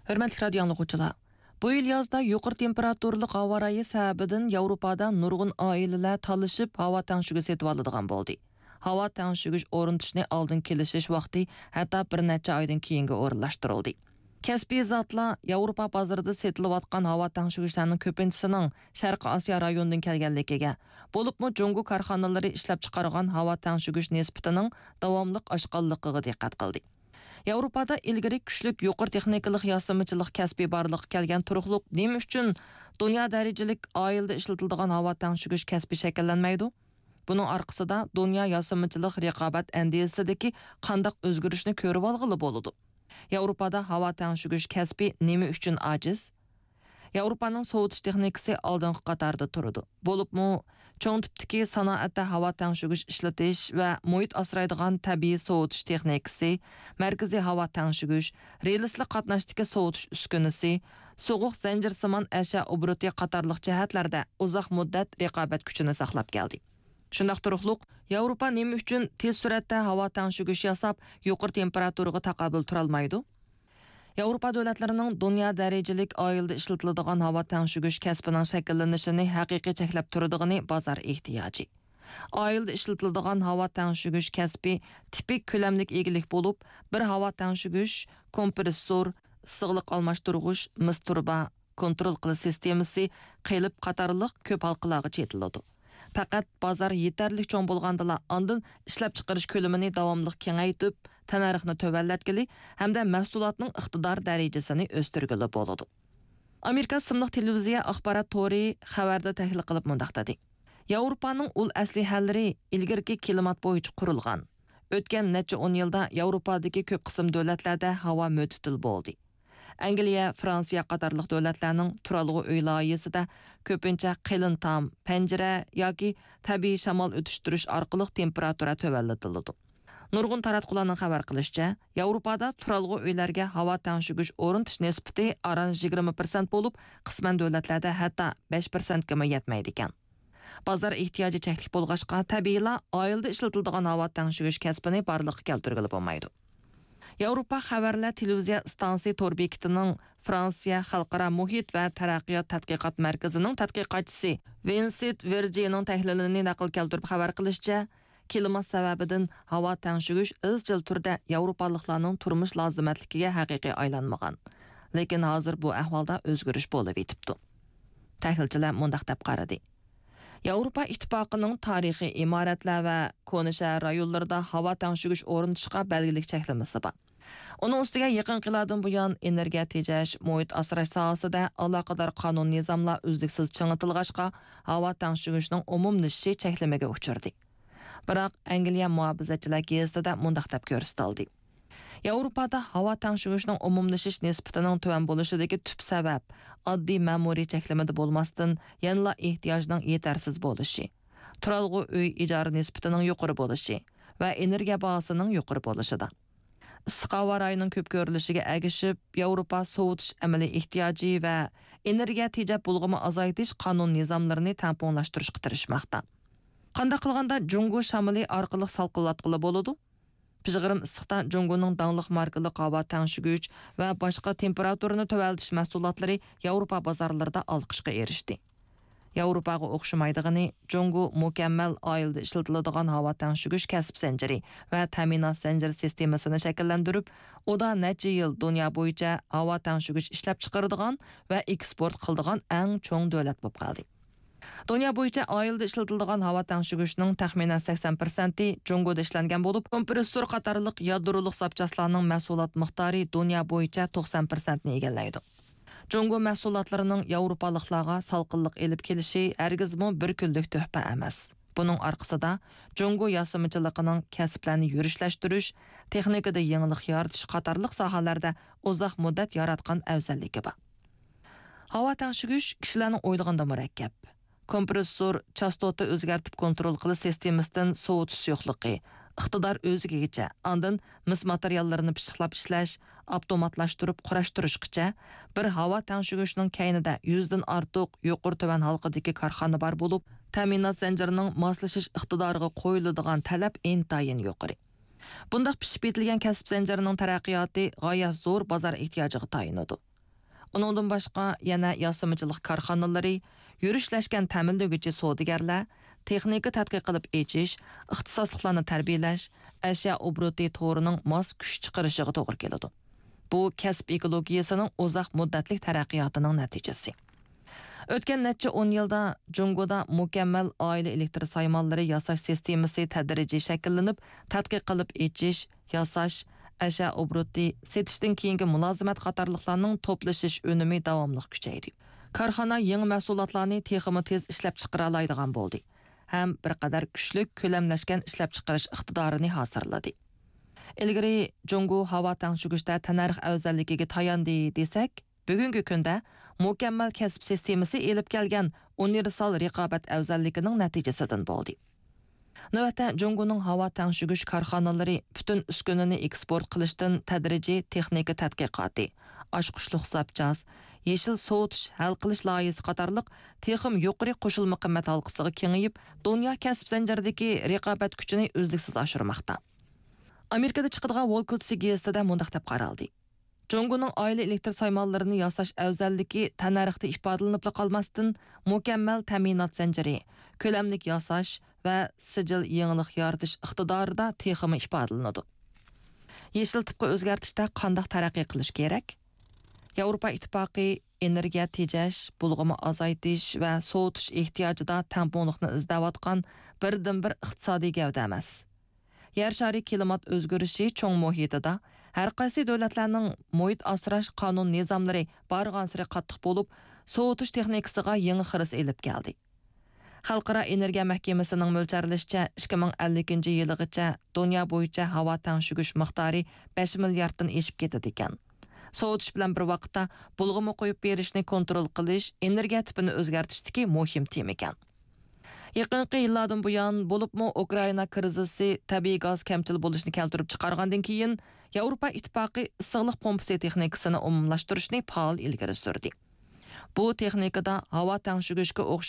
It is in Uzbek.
Hörmətli radio anlıqçılar, bu yıl yazda yuqur temperaturluq hava rayı səbəbindən Avropada nurgun ailələr talışıb hava təngşügü setib alıdığan boldu. Hava təngşügüş orintishni aldın kelishish vaqti hətta bir neçə aydan keyingi o'rinlashtirildi. Kasbiy zatlar Avropa bazarida setilayotgan hava təngşügüşlərinin ko'pinchisining Sharqiy Osiyo rayonidan kelganligiga, bo'libmi Jungo korxonalari ishlab chiqargan hava təngşügüş nisbatining davomli oshqanligiga diqqat qildi. Avropada ilgari kuchlik yuqori texnikalik yasamochilik kasbi barliq kelgan turuqliq nima uchun dunyo darajalik oilda ishlatiladigan havo təngşügüş kasbi shakllanmaydi? Buning orqasida dunyo yasamochilik raqobat andiyasidagi qandaq o'zgarishni ko'rib olg'ili bo'ladi. Avropada havo təngşügüş kasbi nima uchun ojiz? Avropaning sovutish texnikasi oldingi qatorda turadi. Bo'libmi, cho'ng tipdagi sanoatda havo təngşügüş ishlatish va muhit asraydigan tabiiy sovutish texnikasi, markaziy havo təngşügüş, relsli qatnashdagi sovutish uskunasi, so'g'uq zanjirsimon ashyo obro'ti qatorliq jihatlarda uzoq muddat raqobat kuchini saqlab keldi. Shundaq turuqliq, Avropa nima uchun tez suratda havo təngşügüş yasab, yuqori temperaturaga taqobil tura olmaydi? Avropa davlatlarining dunyo darajalik oilda ishlatiladigan havo təngşügüş kasbining shakllanishini haqiqiy cheklab turadigan bozor ehtiyoji. Oilda ishlatiladigan havo təngşügüş kasbi tipik ko'lamlik egilik bo'lib, bir havo təngşügüş, kompressor, issiqlik almashtirg'ich, mis turba, kontrol qilish sistemasi, qilib qatorliq ko'p halqalarga chetiladi. Faqat bozor yetarli cho'ng bo'lgandala ondan ishlab chiqarish ko'lamini davomli kengaytib, tanarxni tövallatgili hamda mahsulotning iqtidor darajasini o'stirgili bo'ladi. Amerika simliq televiziya axborot to'ri xabarda tahlil qilib mundaq dedi. Yevropaning ul aslihallari ilgirki klimat bo'yicha qurilgan. O'tgan necha 10 yilda Yevropadagi ko'p qism davlatlarda havo mo'titil bo'ldi. Angliya, Fransiya qatorliq davlatlarning turalg'u uy loyihasida ko'pincha qilin tom, panjara yoki tabiiy shamol o'tishtirish orqali temperatura tövallatiladi. Nurg'un taratqularning xabar qilishicha, Yevropada turalg'u uylarga havo təngşügüş o'rintish nisbati aran 20% bo'lib, qisman davlatlarda hatto 5% ga yetmaydi ekan. Bozor ehtiyoji cheklik bo'lg'achqa, tabiiyla oilda ishlatiladigan havo təngşügüş kasbini barliqqa keltirgili bo'lmaydi. Avropa xabarlar televiziya stansiya tor bekitining Fransiya Xalqaro muhit va taraqqiyot tadqiqot markazining tadqiqotchisi Vincent Vergerning tahlilini naql keltirib xabar qilishicha, klimat sababidan havo təngşügüş izchil turda Avropaliklarning turmush lozimatligiga haqiqiy aylanmagan. Lekin hozir bu ahvolda o'zgarish bo'lib yetibdi. Tahlilchilar mundaq deb qaradi. Avropa ittifoqining tarixiy imoratlar va koni shahar rayonlarida havo təngşügüş o'rnatishga belgilik cheklamasi bor. Onun ustiga yaqin yillardan buyon energiya tejash, muhit asrash sohasida aloqador qonun nizomlar uzluksiz ching'itilg'achqa havo təngşügüşning umumlashishi cheklamaga uchirdi. Biroq Angliya muhofazachilar gazetida mundaq deb ko'rsatildi. Avropada havo təngşügüşning umumlashish nisbatining tuvan bo'lishidagi tub sabab oddiy ma'muriy cheklamada bo'lmasdan yanada ehtiyojning yetarsiz bo'lishi, turalg'u uy ijara nisbatining yuqori bo'lishi va energiya bahosining yuqori bo'lishida. Issiq havo rayining ko'p ko'rilishiga agishib, Avropa sovutish amaliy ehtiyoji va energiya tejab bo'lg'imi azaytish qonun nizomlarini tamponlashtirishga tirishmoqda. Qanday qilganda Jungo shamoli orqali salqinlatqili bo'ladi? Pijg'irim issiqda Jungoning dangliq markali havo təngşügüç va boshqa temperaturani tövaltish mahsulotlari Avropa bozorlarida olqishga erishdi. Avropaga o'xshamaydigani Jungo mukammal oilda ishlatiladigan havo təngşügüç kasb zanjiri va ta'minot zanjiri sistemasini shakllantirib, uda necha yil dunyo bo'yicha havo təngşügüç ishlab chiqaradigan va eksport qiladigan eng cho'ng davlat bo'lib qoldi. Dunyo bo'yicha oilda ishlatiladigan havo təngşügüşning taxminan 80% Jungoda ishlangan bo'lib, kompressor qatorliq yadroliq zapchastlarning mahsulot miqdori dunyo bo'yicha 90% ni egallaydi. Jungo mahsulotlarining Avropaliklarga salqinlik elib kelishi hargizmi bir kunlik tuhfa emas. Buning orqasida Jungo yasamochiligining kasblarni yurishlash, texnikada yangilik yaratish qatorliq sohalarda uzoq muddat yaratgan afzalligi bor. Havo təngşügüç kishilarning o'ylaganda murakkab. Kompressor chastota o'zgartib kontrol qilish sistemasidan sovutish yo'qligi, iqtidor o'zigacha, ondan mis materiallarini pishiqlab ishlash, avtomatlashtirib qurashtirishgacha bir havo təngşügüşning kaynida 100 dan ortiq yuqori tuvan halqidagi korxona bor bo'lib, ta'minot zanjirining moslashish iqtidoriga qo'yiladigan talab intayin yuqori. Bundaq pishib yetilgan kasb zanjirining taraqqiyoti g'oyat zo'r bozor ehtiyojiga tayinadi. Uningdan boshqa yana yasamchilik korxonalari, yurishlashgan ta'minlovchi savdogarlar, texnika tadqiq qilib echish, ixtisosliklarni tarbiyalash, ashyo obroti to'rining mos kuch chiqarishiga to'g'ri keladi. Bu kasb ekologiyasining uzoq muddatli taraqqiyotining natijasi. O'tgan necha 10 yilda Jungoda mukammal oila elektr saymonlari yasash sistemasi tadrijiy shakllanib, tadqiq qilib echish, yasash, ashyo obroti, setishdan keyingi mulozimat qatorliqlarning to'plashish unumi davomli kuchaydi. Korxona yangi mahsulotlarni texmi tez ishlab chiqara oladigan bo'ldi. Ham bir qadar kuchli ko'lamlashgan ishlab chiqarish iqtidorini hosiladi. Ilgari Jungo havo tangshugishda tanarx afzalligiga tayandi desak, bugungi kunda mukammal kasb sistemasi elib kelgan universal raqobat afzalligining natijasidan bo'ldi. Navbatda Jungoning havo tangshugish korxonalari butun uskunani eksport qilishdan tadrijiy texnika tadqiqoti, oshqushliq hisobchas, yeshil sovutish hal qilish loyihasi qatorliq texim yuqori qo'shilma qimmat halqasiga kengayib, dunyo kasb zanjiridagi raqobat kuchini uzluksiz oshirmoqda. Amerikada chiqadigan Wall Street gazetida mundaq deb qaraldi. Jungoning oila elektr saymonlarini yasash afzalligi tanarixda ifodalanib qolmasdan mukammal ta'minot zanjiri, ko'lamlik yasash va sijil yangilik yaratish iqtidorida texmi ifodalanadi. Yeshil tipga o'zgartishda qanday taraqqiy qilish kerak? Yevropa Ittifoqi energiya tejash, bulg'ama azaytish va sovutish ehtiyojida tamponlikni izlayotgan birdan-bir iqtisodiy gavda emas. Yer shari klimat o'zgarishi cho'ng muhitida har qaysi davlatlarning muhit asrash qonun nizomlari barg'ansiri qattiq bo'lib, sovutish texnikasiga yangi xiris elib keldi. Xalqaro energiya mahkamasining mo'ljallashicha 2050-yilgacha dunyo bo'yicha havo tangshugish miqdori 5 milliarddan oshib ketadi ekan. Sovutish bilan bir vaqtda bulg'ama qo'yib berishni kontrol qilish energiya tipini o'zgartishdagi muhim tema ekan. Yaqinqi yillardan buyon bo'libmi Ukraina krizisi tabiiy gaz kamchil bo'lishini keltirib chiqargandan keyin Yevropa Ittifoqi issiqlik pompasi texnikasini umumlashtirishni faol ilgari surdi. Bu texnikada havo tangshugishga o'xshash